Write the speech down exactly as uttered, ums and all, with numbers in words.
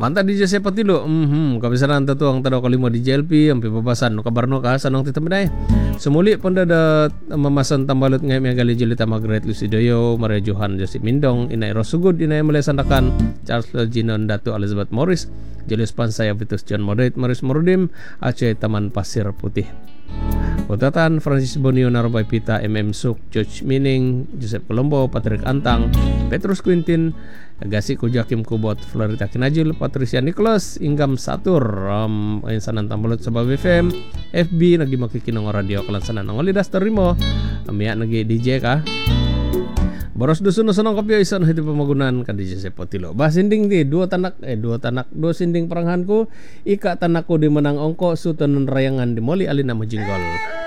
Mantap D J Sepatilo. Mhm, kabisaran tatuang tadaw kalimo D J L P ampi babasan no kabarno ka sanong titaminay. Sumuli panda da mamasan tambalot ngay mga gali Julita Margaret Lucidoyo, Maria Johan Joseph Mindong, Inay Rosugod, Inay Malesandakan, Charles Ginon Datu Elizabeth Morris, Julius Pansay Vitus John Modet, Maris Morudim, Aceh Taman Pasir Putih. Putatan Francis Bonio Narobay Pita, M M Suk, George Mining, Joseph Colombo, Patrick Antang, Petrus Quintin, Agasi Kujakim Kubot, Florida Kinajil, Patricia Nicholas, Inggam Satur, um, Insanan Tambalot sa Babi F M, F B, nagi makikinong radio kalansanan ng Olidas Terimo, Amia nagi D J ka. Boros dusun sunong kapyo isan hiti pamagunan kan D J Sepotilo. Bah sinding di dua tanak eh dua tanak dua sinding peranghanku ika tanakku di menang ongko sutanun rayangan di moli alina majinggol.